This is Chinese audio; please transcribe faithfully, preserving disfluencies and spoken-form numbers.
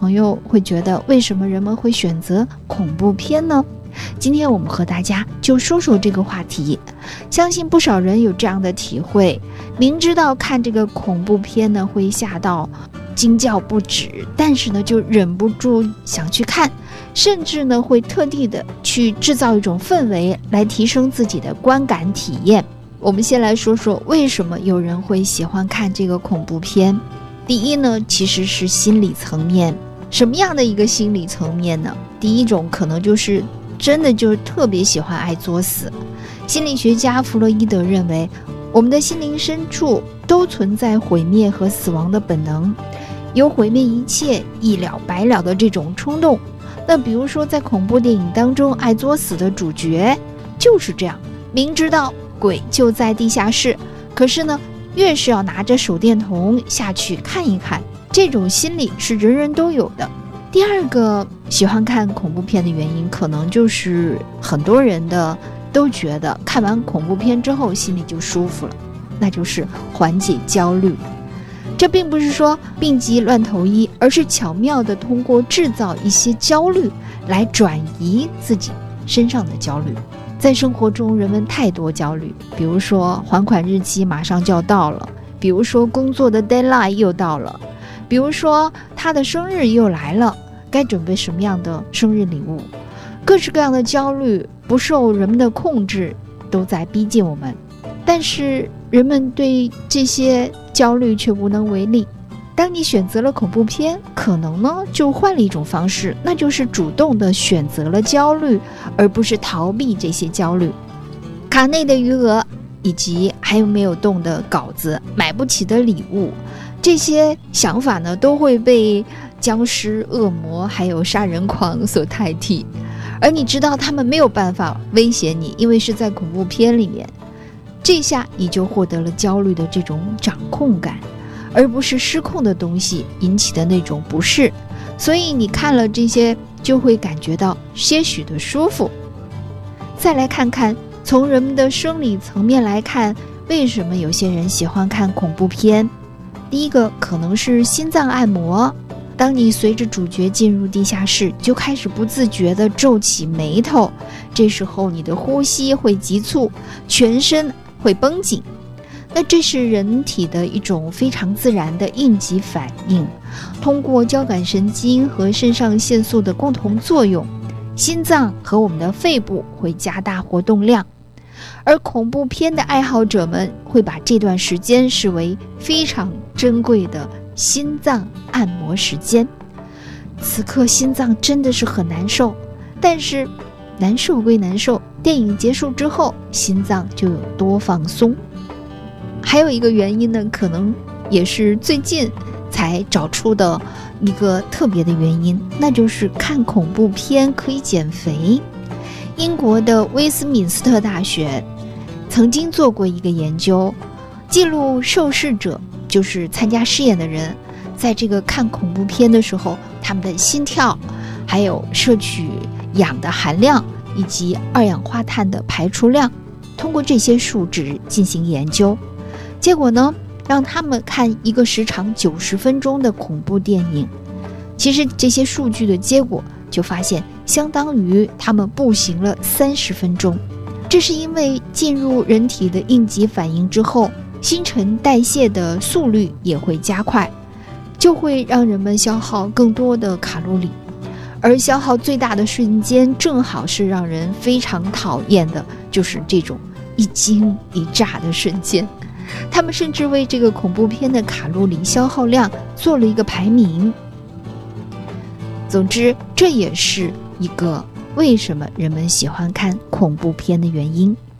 朋友会觉得，为什么人们会选择恐怖片呢？今天我们和大家就说说这个话题。相信不少人有这样的体会，明知道看这个恐怖片呢会吓到惊叫不止，但是呢就忍不住想去看，甚至呢会特地的去制造一种氛围来提升自己的观感体验。我们先来说说为什么有人会喜欢看这个恐怖片。第一呢，其实是心理层面。什么样的一个心理层面呢？第一种可能就是真的就是特别喜欢爱作死。心理学家弗洛伊德认为，我们的心灵深处都存在毁灭和死亡的本能，有毁灭一切一了百了的这种冲动。那比如说在恐怖电影当中，爱作死的主角就是这样，明知道鬼就在地下室，可是呢越是要拿着手电筒下去看一看，这种心理是人人都有的。第二个喜欢看恐怖片的原因，可能就是很多人的都觉得看完恐怖片之后心里就舒服了，那就是缓解焦虑。这并不是说病急乱投医，而是巧妙地通过制造一些焦虑来转移自己身上的焦虑。在生活中人们太多焦虑，比如说还款日期马上就要到了，比如说工作的 deadline 又到了，比如说他的生日又来了，该准备什么样的生日礼物。各式各样的焦虑不受人们的控制，都在逼近我们，但是人们对这些焦虑却无能为力。当你选择了恐怖片，可能呢就换了一种方式，那就是主动的选择了焦虑，而不是逃避这些焦虑。卡内的余额，以及还有没有动的稿子，买不起的礼物，这些想法呢都会被僵尸、恶魔还有杀人狂所代替，而你知道他们没有办法威胁你，因为是在恐怖片里面。这下你就获得了焦虑的这种掌控感，而不是失控的东西引起的那种不适，所以你看了这些就会感觉到些许的舒服。再来看看从人们的生理层面来看，为什么有些人喜欢看恐怖片。第一个可能是心脏按摩，当你随着主角进入地下室，就开始不自觉地皱起眉头，这时候你的呼吸会急促，全身会绷紧。那这是人体的一种非常自然的应急反应，通过交感神经和肾上腺素的共同作用，心脏和我们的肺部会加大活动量。而恐怖片的爱好者们会把这段时间视为非常珍贵的心脏按摩时间。此刻心脏真的是很难受，但是难受归难受，电影结束之后心脏就有多放松。还有一个原因呢，可能也是最近才找出的一个特别的原因，那就是看恐怖片可以减肥。英国的威斯敏斯特大学曾经做过一个研究，记录受试者，就是参加试验的人，在这个看恐怖片的时候，他们的心跳，还有摄取氧的含量，以及二氧化碳的排出量，通过这些数值进行研究。结果呢，让他们看一个时长九十分钟的恐怖电影，其实这些数据的结果就发现，相当于他们步行了三十分钟。这是因为进入人体的应急反应之后，新陈代谢的速率也会加快，就会让人们消耗更多的卡路里，而消耗最大的瞬间，正好是让人非常讨厌的，就是这种一惊一乍的瞬间。他们甚至为这个恐怖片的卡路里消耗量做了一个排名。总之，这也是一个为什么人们喜欢看恐怖片的原因。